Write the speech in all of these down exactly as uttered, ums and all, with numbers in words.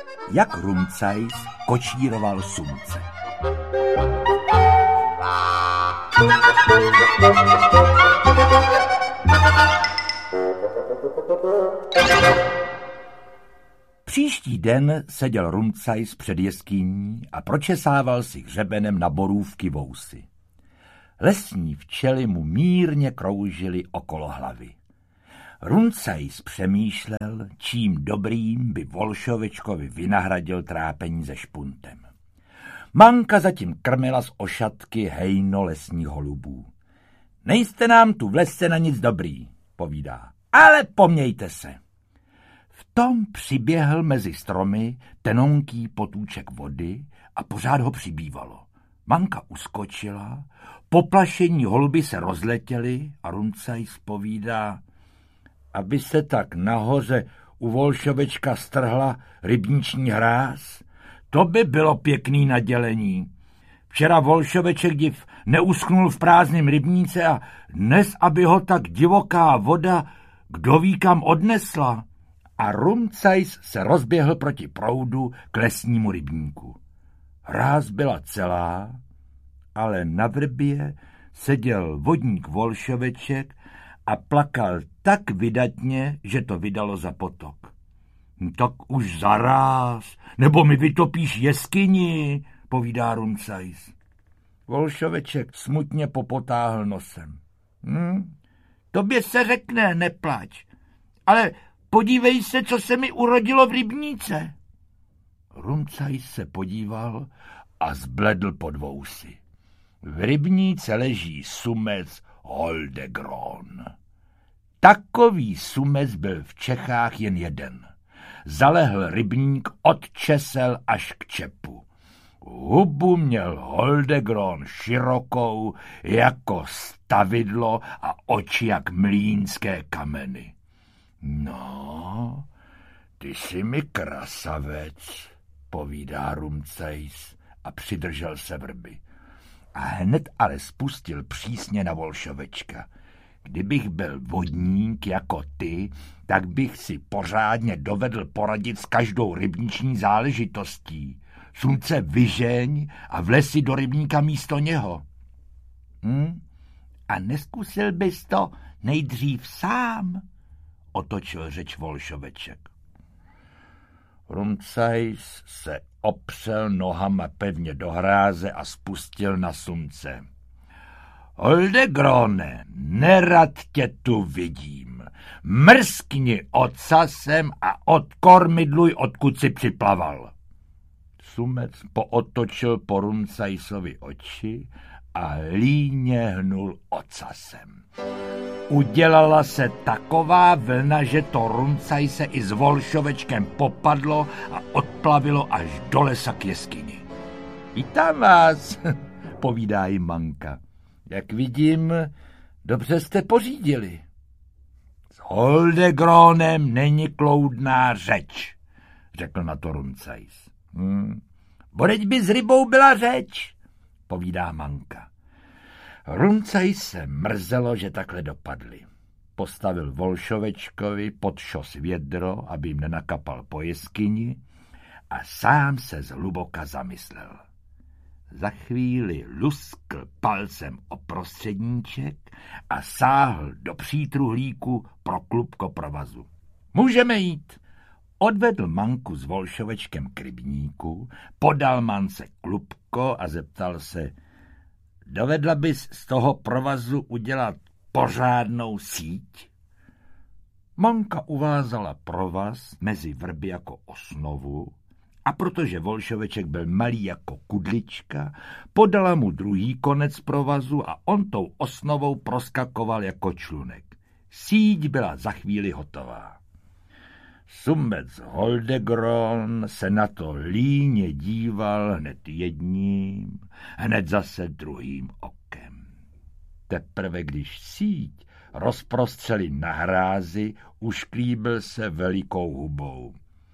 jak Rumcajs kočíroval sumce. Příští den seděl Rumcajs před jeskyní a pročesával si hřebenem na borůvky vousy. Lesní včely mu mírně kroužily okolo hlavy. Rumcajs přemýšlel, čím dobrým by Volšovečkovi vynahradil trápení se špuntem. Manka zatím krmila z ošatky hejno lesních holubů. Nejste nám tu v lese na nic dobrý, povídá, ale pomějte se. V tom přiběhl mezi stromy tenonký potůček vody a pořád ho přibývalo. Manka uskočila, poplašení holuby se rozletěly a Rumcajs povídá, aby se tak nahoře u Volšovečka strhla rybniční hráz, to by bylo pěkný nadělení. Včera Volšoveček div neuschnul v prázdném rybníce a dnes, aby ho tak divoká voda kdo ví kam odnesla. A Rumcajs se rozběhl proti proudu k lesnímu rybníku. Hráz byla celá, ale na vrbě seděl vodník Volšoveček a plakal tak vydatně, že to vydalo za potok. Tak už zaráz, nebo mi vytopíš jeskyni, povídá Rumcajs. Volšoveček smutně popotáhl nosem. Hm, tobě se řekne, neplač, ale podívej se, co se mi urodilo v rybníce. Rumcajs se podíval a zbledl pod vousy. V rybníce leží sumec Holdegron. Takový sumec byl v Čechách jen jeden. Zalehl rybník od česel až k čepu. Hubu měl Holdegron širokou jako stavidlo a oči jak mlýnské kameny. No, ty jsi mi krasavec, povídá Rumcajs a přidržel se vrby. A hned ale spustil přísně na Volšovečka. Kdybych byl vodník jako ty, tak bych si pořádně dovedl poradit s každou rybniční záležitostí. Slunce vyžeň a vlez do rybníka místo něho. Hm? A neskusil bys to nejdřív sám? Otočil řeč Volšoveček. Rumcajs se opřel nohama pevně do hráze a spustil na sumce. Holdegrone, nerad tě tu vidím. Mrskni ocasem a odkormidluj, odkud si připlaval. Sumec pootočil po Rumcajsovi oči a líně hnul ocasem. Udělala se taková vlna, že to Rumcajse i s Volšovečkem popadlo a odplavilo až do lesa k jeskyni. Vítám vás, povídá jim Manka. Jak vidím, dobře jste pořídili. S Holdegronem není kloudná řeč, řekl na to Rumcajs. Hm. Bodeť by s rybou byla řeč, povídá Manka. Rumcajs se mrzelo, že takhle dopadli. Postavil Volšovečkovi pod šos vědro, aby jim nenakapal po jeskyni, a sám se zhluboka zamyslel. Za chvíli luskl palcem o prostředníček a sáhl do přítruhlíku pro klubko provazu. Můžeme jít. Odvedl Manku s Volšovečkem k rybníku, podal Mance klubko a zeptal se, dovedla bys z toho provazu udělat pořádnou síť? Manka uvázala provaz mezi vrby jako osnovu a protože Volšoveček byl malý jako kudlička, podala mu druhý konec provazu a on tou osnovou proskakoval jako člunek. Síť byla za chvíli hotová. Sumec Holdegron se na to líně díval hned jedním, hned zase druhým okem. Teprve když síť rozprostřeli na hrázi, ušklíbil se velikou hubou.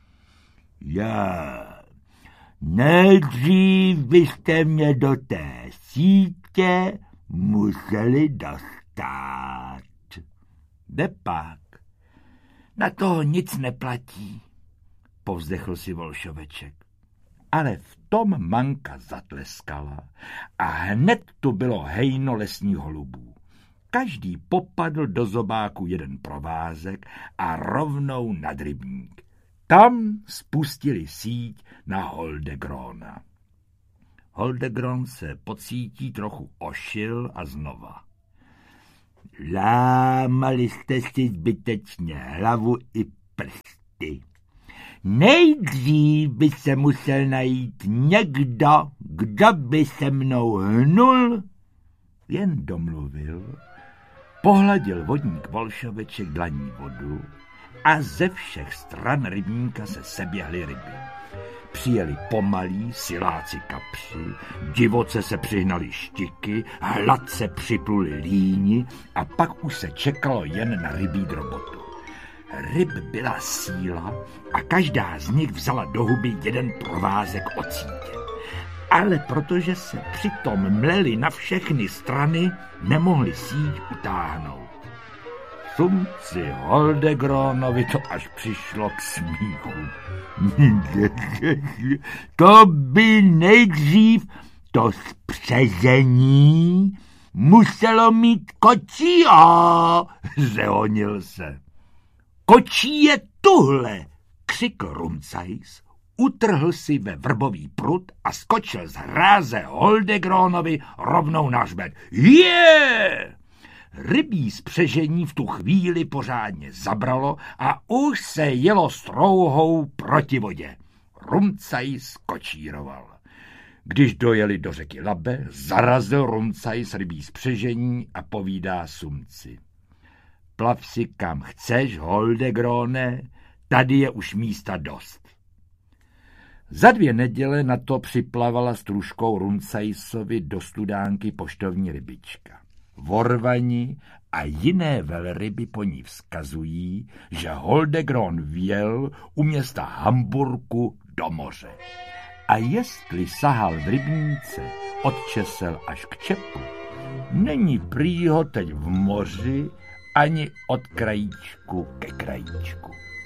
Já, nejdřív byste mě do té sítě museli dostat. Kde pak? Na toho nic neplatí, povzdechl si Volšoveček. Ale v tom Manka zatleskala a hned tu bylo hejno lesních holubů. Každý popadl do zobáku jeden provázek a rovnou nad rybník. Tam spustili síť na Holdegrona. Holdegron se pocítí trochu ošil a znova. Lámali jste si zbytečně hlavu i prsty. Nejdřív by se musel najít někdo, kdo by se mnou hnul. Jen domluvil, pohladil vodník Volšoveček dlaní vodu a ze všech stran rybníka se seběhly ryby. Přijeli pomalí siláci kapři, divoce se přihnali štiky, hladce připluli líni a pak už se čekalo jen na rybí drobotu. Ryb byla síla a každá z nich vzala do huby jeden provázek od sítě. Ale protože se přitom mleli na všechny strany, nemohli síť utáhnout. Sumci Holdegronovi to až přišlo k smíchu. To by nejdřív to spřezení muselo mít kočího, zehonil se. Kočí je tuhle, křikl Rumcajs, utrhl si ve vrbový prut a skočil z hráze Holdegronovi rovnou na hřbet. Je! Rybí spřežení v tu chvíli pořádně zabralo a už se jelo strouhou proti vodě. Rumcajs kočíroval. Když dojeli do řeky Labe, zarazil Rumcajs rybí spřežení a povídá Sumci. Plav si kam chceš, Holdegrone, tady je už místa dost. Za dvě neděle na to připlavala s Truškou Rumcajsovi do studánky poštovní rybička. Vorvani a jiné velryby po ní vzkazují, že Holdegron vjel u města Hamburku do moře. A jestli sahal v rybníce od česel až k čepu, není prý ho teď v moři ani od krajíčku ke krajíčku.